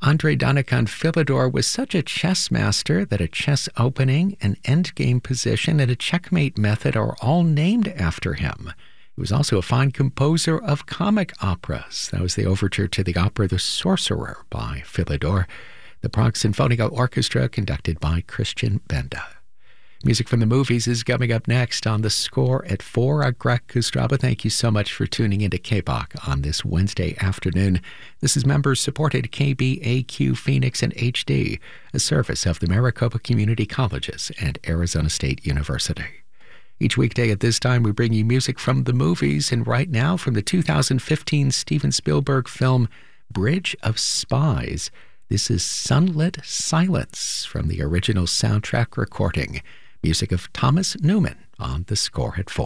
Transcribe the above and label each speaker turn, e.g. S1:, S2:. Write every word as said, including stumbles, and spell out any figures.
S1: Andrei Danican Philidor was such a chess master that a chess opening, an endgame position, and a checkmate method are all named after him. He was also a fine composer of comic operas. That was the overture to the opera The Sorcerer by Philidor. The Prague Sinfonico Orchestra, conducted by Christian Benda. Music from the movies is coming up next on The Score at four. I'm Greg Kostraba. Thank you so much for tuning into K B O C on this Wednesday afternoon. This is members-supported K B A Q Phoenix and H D, a service of the Maricopa Community Colleges and Arizona State University. Each weekday at this time, we bring you music from the movies, and right now from the two thousand fifteen Steven Spielberg film Bridge of Spies, this is Sunlit Silence from the original soundtrack recording. Music of Thomas Newman on The Score at four.